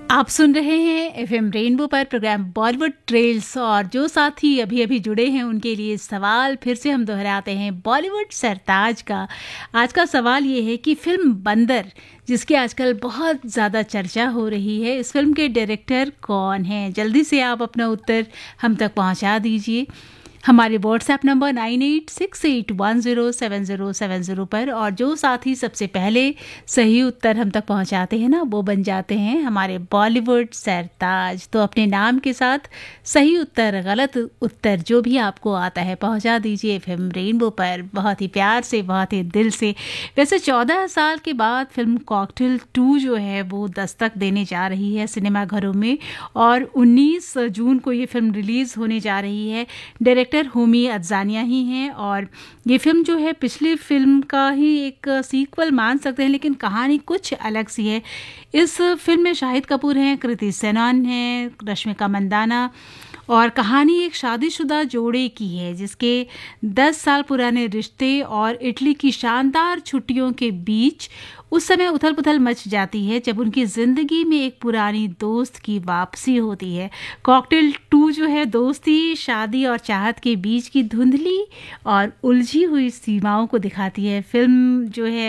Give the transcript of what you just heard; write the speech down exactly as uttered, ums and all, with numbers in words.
आप सुन रहे हैं एफएम रेनबो पर प्रोग्राम बॉलीवुड ट्रेल्स और जो साथी अभी अभी जुड़े हैं उनके लिए सवाल फिर से हम दोहराते हैं बॉलीवुड सरताज का। आज का सवाल ये है कि फिल्म बंदर, जिसकी आजकल बहुत ज़्यादा चर्चा हो रही है, इस फिल्म के डायरेक्टर कौन हैं? जल्दी से आप अपना उत्तर हम तक पहुंचा दीजिए हमारे WhatsApp number nine eight six eight one zero seven zero seven zero पर। और जो साथी सबसे पहले सही उत्तर हम तक पहुंचाते हैं ना, वो बन जाते हैं हमारे बॉलीवुड सरताज। तो अपने नाम के साथ सही उत्तर, गलत उत्तर जो भी आपको आता है पहुंचा दीजिए एफएम रेनबो पर, बहुत ही प्यार से, बहुत ही दिल से। वैसे चौदह साल के बाद फिल्म कॉकटेल टू जो है वो दस्तक देने जा रही है सिनेमाघरों में और उन्नीस जून को ये फिल्म रिलीज़ होने जा रही है। डायरेक्टर होमी अदजानिया ही हैं और ये फिल्म जो है पिछली फिल्म का ही एक सीक्वल मान सकते हैं, लेकिन कहानी कुछ अलग सी है। इस फिल्म में शाहिद कपूर हैं, कृति सेनन हैं, रश्मिका मंदाना और कहानी एक शादीशुदा जोड़े की है जिसके दस साल पुराने रिश्ते और इटली की शानदार छुट्टियों के बीच उस समय उथल पुथल मच जाती है जब उनकी ज़िंदगी में एक पुरानी दोस्त की वापसी होती है। कॉकटेल टू जो है दोस्ती, शादी और चाहत के बीच की धुंधली और उलझी हुई सीमाओं को दिखाती है। फिल्म जो है